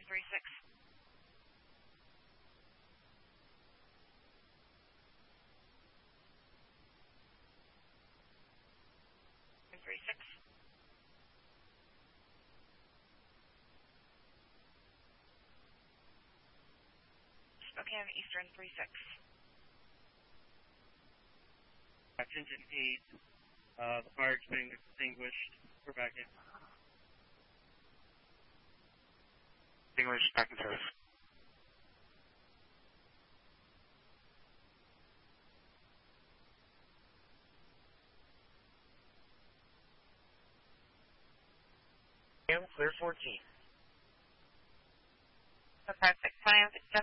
36. Spokane Eastern 36. Engine 8, the fire's being extinguished. We're back in. Extinguished, back in service. Clear 14. 565,